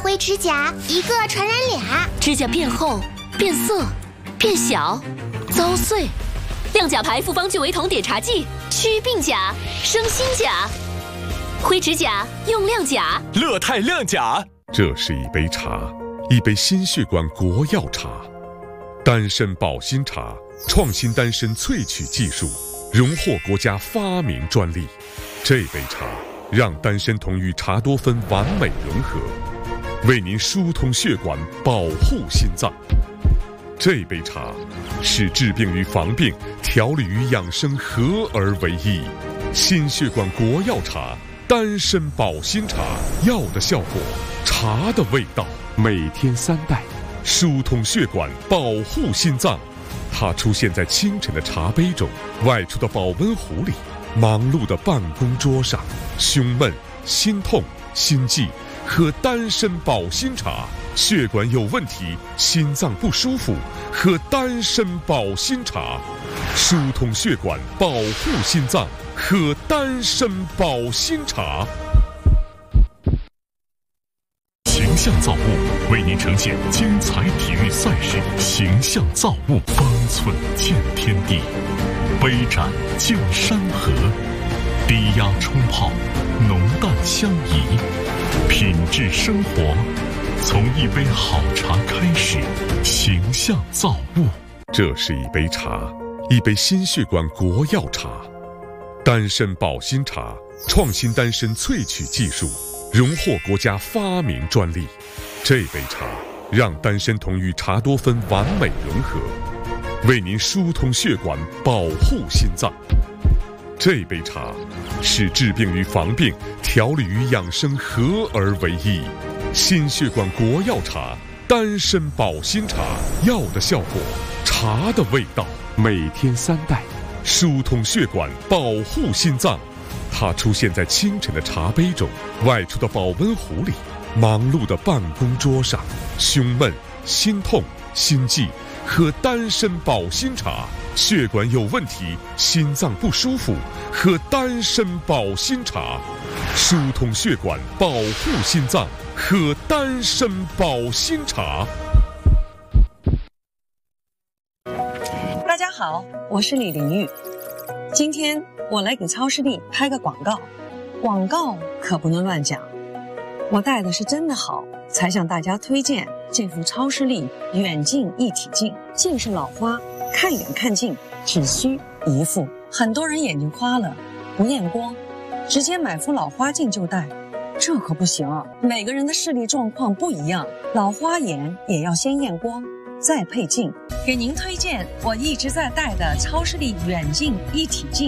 灰指甲，一个传染俩。 指甲变厚、变色、变小、遭碎。亮甲牌复方聚维酮碘茶剂，祛病甲，生新甲。灰指甲用亮甲， 乐泰亮甲。 这是一杯茶，一杯心血管国药茶，丹参保心茶，创新丹参萃取技术，荣获国家发明专利。这杯茶让丹参酮与茶多酚完美融合，为您疏通血管，保护心脏。这杯茶使治病与防病、调理与养生合而为一。心血管国药茶，丹参保心茶，药的效果，茶的味道，每天3袋，疏通血管，保护心脏。它出现在清晨的茶杯中，外出的保温壶里，忙碌的办公桌上。胸闷、心痛、心悸，喝丹参保心茶。血管有问题，心脏不舒服，喝丹参保心茶。疏通血管，保护心脏，喝丹参保心茶。 形象造物为您呈现精彩体育赛事，形象造物，方寸见天地，杯盏见山河，低压冲泡，浓淡相宜，品质生活，从一杯好茶开始。形象造物。 这是一杯茶，一杯心血管国药茶，丹参保心茶，创新丹参萃取技术，荣获国家发明专利。这杯茶让丹参酮与茶多酚完美融合，为您疏通血管，保护心脏。这杯茶使治病与防病、调理与养生合而为一。心血管国药茶，丹参保心茶，药的效果，茶的味道，每天3袋，疏通血管，保护心脏。它出现在清晨的茶杯中，外出的保温壶里，忙碌的办公桌上。胸闷、心痛、心悸，喝丹参保心茶。血管有问题，心脏不舒服，喝丹参保心茶。疏通血管，保护心脏，喝丹参保心茶。 大家好，我是李玲玉。今天我来给超视力拍个广告，广告可不能乱讲。我戴的是真的好，才向大家推荐这副超视力远近一体镜。近视老花，看远看近只需一副。很多人眼睛花了，不验光，直接买副老花镜就戴，这可不行啊！每个人的视力状况不一样，老花眼也要先验光，再配镜。给您推荐我一直在戴的超视力远近一体镜。